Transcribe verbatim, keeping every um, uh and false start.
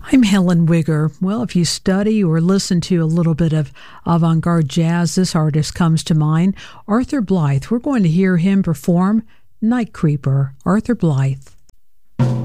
I'm Helen Wigger. Well, if you study or listen to a little bit of avant-garde jazz, this artist comes to mind, Arthur Blythe. We're going to hear him perform Night Creeper. Arthur Blythe.